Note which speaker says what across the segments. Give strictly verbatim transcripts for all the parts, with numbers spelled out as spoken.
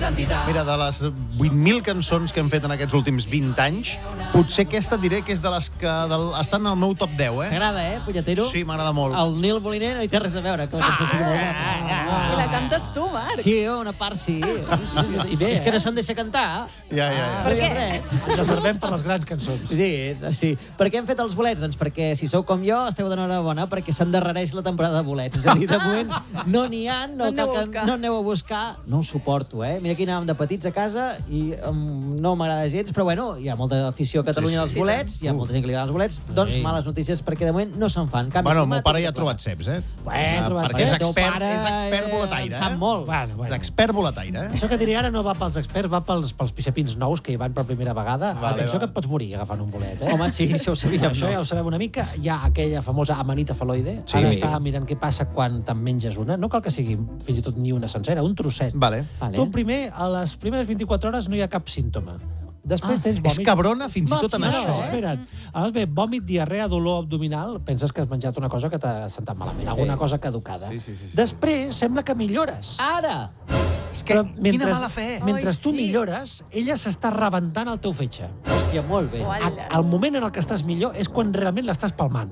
Speaker 1: identitat.
Speaker 2: Mira, de les vuit mil cançons que hem fet en aquests últims vint anys, potser aquesta diré que és de les que del, estan al meu top deu, eh?
Speaker 3: T'agrada, eh, punyetero?
Speaker 2: Sí, m'agrada molt.
Speaker 3: El Nil Moliner no hi té res a veure, que la cançó sigui molt bona.
Speaker 4: I la cantes tu, Marc.
Speaker 3: Sí, una part sí.
Speaker 5: I bé,
Speaker 3: És que
Speaker 5: eh?
Speaker 3: no se'm deixa cantar.
Speaker 2: Ja, ja, ja.
Speaker 4: Per què?
Speaker 5: Ens reservem per les grans cançons.
Speaker 3: Sí, és així. Per què hem fet els bolets? Doncs perquè, si sou com jo, esteu d'enhorabona, perquè s'endarrereix la temporada de bolets. És a dir, de moment no n'hi ha, no,
Speaker 4: No aneu
Speaker 3: cal
Speaker 4: a
Speaker 3: que,
Speaker 4: buscar.
Speaker 3: no aneu a buscar. No ho suporto, eh? Mira que hi anàvem de petits a casa i um, no m'agrada gens, però bueno, hi ha molta afició a Catalunya als
Speaker 2: Sí, sí.
Speaker 3: bolets, hi ha molta gent que li agrada els bolets, doncs males notícies perquè de moment no se'n fan. Canvi
Speaker 2: Bueno, el meu
Speaker 3: climàtic,
Speaker 2: pare ja ha
Speaker 3: clar.
Speaker 2: trobat ceps, eh?
Speaker 3: Bueno,
Speaker 2: Ah,
Speaker 3: trobat
Speaker 2: perquè és
Speaker 3: ceps. Teu
Speaker 2: expert,
Speaker 3: pare,
Speaker 2: és expert
Speaker 3: eh,
Speaker 2: boletaire,
Speaker 3: en sap
Speaker 2: eh?
Speaker 3: molt.
Speaker 5: Bueno, bueno.
Speaker 2: És expert boletaire, eh?
Speaker 5: Això que diré ara no va pels experts, va pels, pels pixapins nous que hi van per primera vegada.
Speaker 2: Vale,
Speaker 5: Atenció
Speaker 2: va.
Speaker 5: que et pots morir agafant un bolet, eh?
Speaker 3: Home, sí, això ho sabíem,
Speaker 5: Això ja
Speaker 3: no?
Speaker 5: ho sabem una mica. Hi ha aquella famosa amanita fal·loide.
Speaker 2: Sí.
Speaker 5: Ara estava mirant què passa quan te'n menges una. No cal que sigui fins i tot ni una sencera, un trosset.
Speaker 2: Vale.
Speaker 3: Vale.
Speaker 5: Tu primer, a les primeres vint-i-quatre hores no hi ha cap símptoma. Després tens vòmit.
Speaker 2: És cabrona fins i tot en
Speaker 5: No,
Speaker 2: això,
Speaker 5: no,
Speaker 2: eh?
Speaker 5: espera't. Aleshores ve vòmit, diarrea, dolor abdominal. Penses que has menjat una cosa que t'ha sentat malament, alguna cosa caducada.
Speaker 2: Sí, sí, sí, sí.
Speaker 5: Després sembla que millores.
Speaker 3: Ara!
Speaker 2: És que,
Speaker 5: Però
Speaker 2: quina mala fe.
Speaker 5: Mentre
Speaker 4: Ai,
Speaker 5: tu
Speaker 4: sí.
Speaker 5: millores, ella s'està rebentant el teu fetge.
Speaker 3: Hòstia, molt bé.
Speaker 4: Uala.
Speaker 5: A- El moment en el que estàs millor és quan realment l'estàs palmant.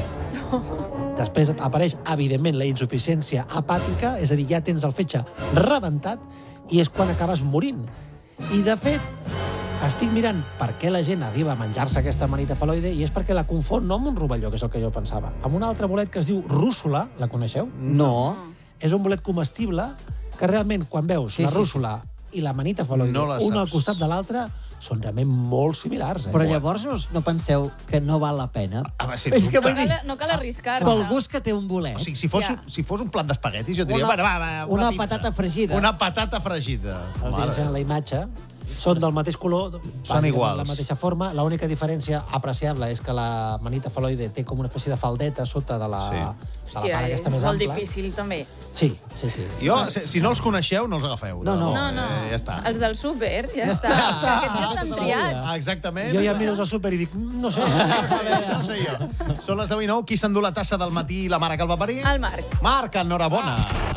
Speaker 5: Després apareix, evidentment, la insuficiència hepàtica, és a dir, ja tens el fetge rebentat, i és quan acabes morint. I, de fet, estic mirant per què la gent arriba a menjar-se aquesta amanita fal·loide i és perquè la confon no amb un rovelló, que és el que jo pensava, amb un altre bolet que es diu rússula, la coneixeu?
Speaker 3: No.
Speaker 5: És un bolet comestible que realment, quan veus
Speaker 3: Sí,
Speaker 5: la
Speaker 3: sí,
Speaker 5: rússula i l'amanita fal·loide,
Speaker 2: No la
Speaker 5: un al
Speaker 2: saps.
Speaker 5: costat de l'altre, són realment molt similars. Eh?
Speaker 3: Però llavors no, no penseu que no val la pena?
Speaker 2: Ah, va, ser
Speaker 3: És que
Speaker 4: No
Speaker 3: vull dir,
Speaker 4: cal, no cal arriscar-se.
Speaker 3: pel gust que té un bolet,
Speaker 2: O sigui, si fos,
Speaker 4: Ja.
Speaker 2: si fos un plat d'espaguetis, jo diria,
Speaker 3: Una-
Speaker 2: bueno, va, va, una,
Speaker 3: una
Speaker 2: pizza.
Speaker 3: patata fregida.
Speaker 2: Una patata fregida.
Speaker 5: Els
Speaker 2: Mare.
Speaker 5: ensenyen la imatge, són del mateix color, bàsicament
Speaker 2: iguals.
Speaker 5: la mateixa forma. L'única diferència apreciable és que la manita fal·loide té com una espècie de faldeta sota de la,
Speaker 2: Sí.
Speaker 5: de la
Speaker 4: Hòstia,
Speaker 5: part aquesta més
Speaker 4: molt
Speaker 5: ampla.
Speaker 4: difícil, també.
Speaker 5: Sí, sí, sí.
Speaker 2: Jo, si, si no els coneixeu, no els agafeu.
Speaker 3: No, no.
Speaker 4: No, no.
Speaker 2: Eh, ja està.
Speaker 4: Els del súper, ja,
Speaker 3: Ja
Speaker 4: està.
Speaker 3: està.
Speaker 4: Aquests ja estan
Speaker 3: Tota la
Speaker 4: triats.
Speaker 3: vida.
Speaker 2: Ah, exactament.
Speaker 5: Jo ja miro al súper i dic, "Mm, no sé.
Speaker 2: No sé, no sé jo. Són les deu i nou. Qui s'endú la tassa del matí i la mare que el va parir?
Speaker 4: El Marc.
Speaker 2: Marc, enhorabona.